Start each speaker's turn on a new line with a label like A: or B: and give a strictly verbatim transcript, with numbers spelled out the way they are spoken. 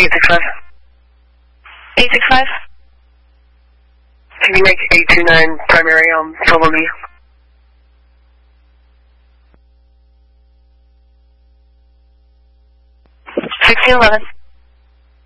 A: eight six five.
B: eight six five?
A: Can you make eight two nine primary on Follow Me?
B: sixteen eleven.